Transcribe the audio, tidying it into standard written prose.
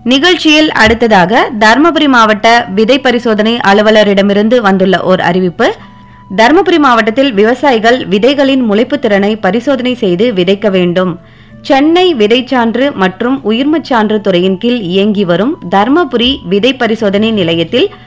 நிகழ்ச்சியில் அடுத்ததாக தருமபுரி மாவட்ட விதை பரிசோதனை அலுவலரிடமிருந்து வந்துள்ள ஓர் அறிவிப்பு. தருமபுரி மாவட்டத்தில் விவசாயிகள் விதைகளின் முளைப்பு திறனை பரிசோதனை செய்து விதைக்க வேண்டும். சென்னை விதைச்சான்று மற்றும் உயிர்மச்சான்று துறையின் கீழ் இயங்கி வரும் தருமபுரி விதை பரிசோதனை நிலையத்தில்